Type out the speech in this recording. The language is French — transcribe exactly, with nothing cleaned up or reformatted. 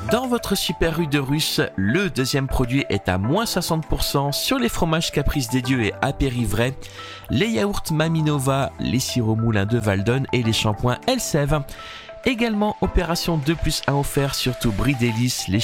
Dans votre Super U de Russe, le deuxième produit est à moins soixante pour cent sur les fromages Caprice des Dieux et Apérivray, les yaourts Maminova, les sirops Moulin de Valdonne et les shampoings Elseve. Également, opération deux plus un offert sur tout Brie Délices, les